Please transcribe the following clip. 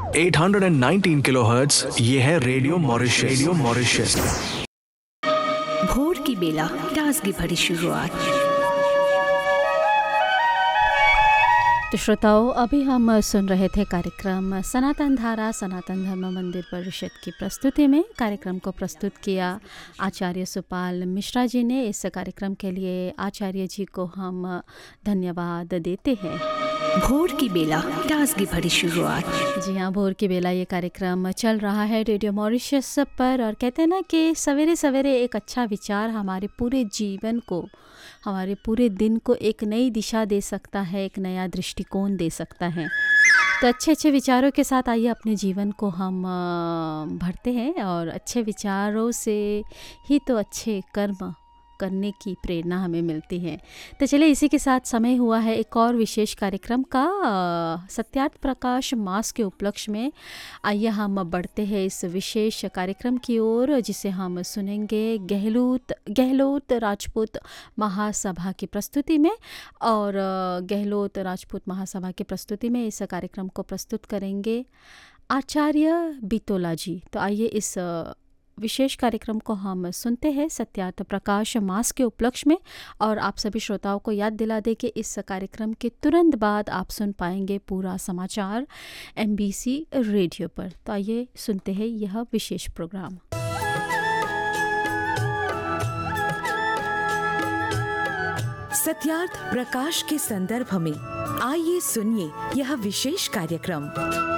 819 kilohertz, ये है radio Mauritius. Radio Mauritius. भोर की बेला, ताजगी भरी शुरुआत। तो श्रोताओं, अभी हम सुन रहे थे कार्यक्रम सनातन धारा सनातन धर्म मंदिर परिषद की प्रस्तुति में। कार्यक्रम को प्रस्तुत किया आचार्य सुपाल मिश्रा जी ने। इस कार्यक्रम के लिए आचार्य जी को हम धन्यवाद देते हैं। भोर की बेला, ताजगी भरी शुरुआत। जी हाँ, भोर की बेला ये कार्यक्रम चल रहा है रेडियो मॉरिशस पर। और कहते हैं ना कि सवेरे सवेरे एक अच्छा विचार हमारे पूरे जीवन को, हमारे पूरे दिन को एक नई दिशा दे सकता है, एक नया दृष्टिकोण दे सकता है। तो अच्छे अच्छे विचारों के साथ आइए अपने जीवन को हम भरते हैं, और अच्छे विचारों से ही तो अच्छे कर्म करने की प्रेरणा हमें मिलती है। तो चलिए, इसी के साथ समय हुआ है एक और विशेष कार्यक्रम का। सत्यार्थ प्रकाश मास के उपलक्ष्य में आइए हम बढ़ते हैं इस विशेष कार्यक्रम की ओर, जिसे हम सुनेंगे गहलोत राजपूत महासभा की प्रस्तुति में। और गहलोत राजपूत महासभा की प्रस्तुति में इस कार्यक्रम को प्रस्तुत करेंगे आचार्य बितोला जी। तो आइए इस विशेष कार्यक्रम को हम सुनते हैं सत्यार्थ प्रकाश मास के उपलक्ष्य में। और आप सभी श्रोताओं को याद दिला दें कि इस कार्यक्रम के तुरंत बाद आप सुन पाएंगे पूरा समाचार MBC रेडियो पर। तो आइए सुनते हैं यह विशेष प्रोग्राम। सत्यार्थ प्रकाश के संदर्भ में आइए सुनिए यह विशेष कार्यक्रम।